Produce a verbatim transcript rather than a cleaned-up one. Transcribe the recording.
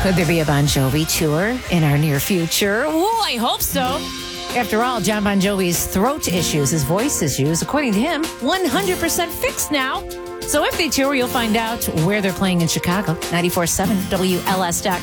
Could there be a Bon Jovi tour in our near future? Oh, I hope so. After all, John Bon Jovi's throat issues, his voice issues, according to him, one hundred percent fixed now. So if they tour, you'll find out where they're playing in Chicago. ninety-four point seven W L S dot